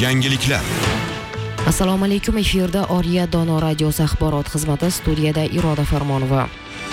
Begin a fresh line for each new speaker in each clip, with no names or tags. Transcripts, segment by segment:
Yangiliklar.
Assalomu alaykum, efirda Oriya Dono radiosi axborot xizmati, studiyada Iroda Farmonova.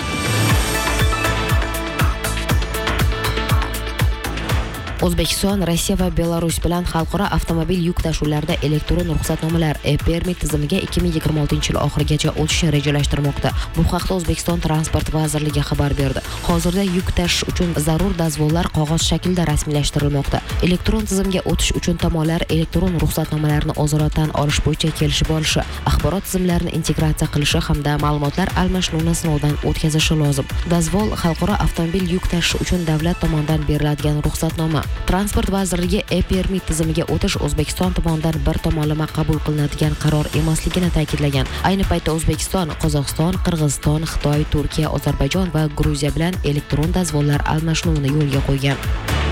O'zbekiston, Rossiya va Belarus bilan xalqaro avtomobil yuk tashuvlarida elektron ruxsatnomalar e-permit tizimiga 2026 yil oxirigacha o'tishni rejalashtirmoqda. Bu haqda O'zbekiston Transport vazirligi xabar berdi. Hozirda yuk tashish uchun zarur dazvollar qog'oz shaklda rasmiylashtirilmoqda. Elektron tizimga o'tish uchun tomonlar elektron ruxsatnomalarni o'zaro tan olish bo'yicha kelishib olishi, axborot tizimlarini integratsiya qilishi hamda ma'lumotlar almashinuvini sinovdan o'tkazishi lozim. Dazvol xalqaro avtomobil yuk tashish uchun davlat tomonidan beriladigan ruxsatnoma. Transport vazirligi e-permit tizimiga o'tish O'zbekiston tomonidan bir tomonlama qabul qilinadigan qaror emasligini ta'kidlagan. Ayni paytda O'zbekiston, Qozog'iston, Qirg'iziston, Xitoy, Turkiya, Ozarbayjon va Gruziya bilan elektron dazvollar almashinuvini yo'lga qo'ygan.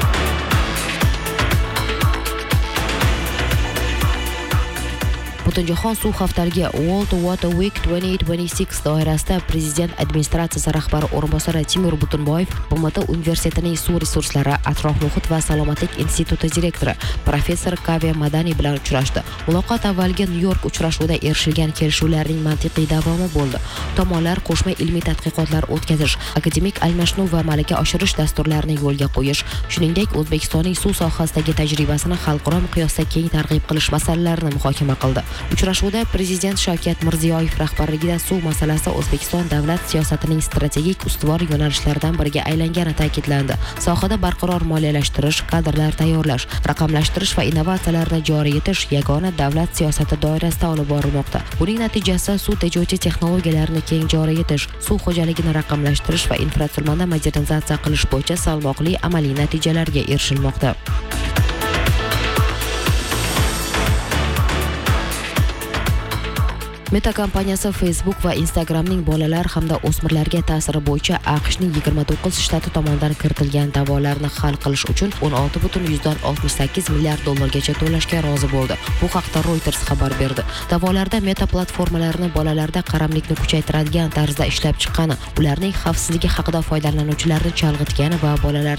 Butunjahon suv haftaligi World Water Week 2026 doirasida Prezident administratsiyasi rahbari o'rinbosari Timur Butunboyev BMT universitetining suv resurslari, atrof-muhit va salomatlik instituti direktori professor Kavya Madani bilan uchrashdi. Muloqot avvalgi Nyu-York uchrashuvida erishilgan kelishuvlarning mantiqiy davomi bo'ldi. Tomonlar qo'shma ilmiy tadqiqotlar o'tkazish, akademik almashinuv va malaka oshirish dasturlarini yo'lga qo'yish, shuningdek O'zbekistonning suv sohasidagi tajribasini xalqaro miqyosda keng targ'ib qilish masalalarini muhokama qildi. Uchrashuvda Prezident Shavkat Mirziyoyev rahbarligida suv masalasi O'zbekiston davlat siyosatining strategik ustuvor yo'nalishlaridan biriga aylangani ta'kidlandi. Sohada barqaror moliyalashtirish, kadrlar tayyorlash, raqamlashtirish va innovatsiyalarni joriy etish yagona davlat siyosati doirasida olib borilmoqda. Buning natijasida suv tejovchi texnologiyalarni keng joriy etish, suv xo'jaligini raqamlashtirish va infratuzilmani modernizatsiya qilish bo'yicha salmoqli amaliy natijalarga erishilmoqda. Meta kompaniyasi Facebook va Instagramning bolalar hamda o'smirlarga ta'siri bo'yicha AQShning 29 shtati tomonidan kiritilgan da'volarni hal qilish uchun 16,68 milliard dollargacha to'lashga rozi bo'ldi. Bu haqda Reuters xabar berdi. Da'volarda Meta platformalarini bolalarda qaramlikni kuchaytiradigan tarzda ishlab chiqqani, ularning xavfsizligi haqida foydalanuvchilarni chalg'itgani va bolalar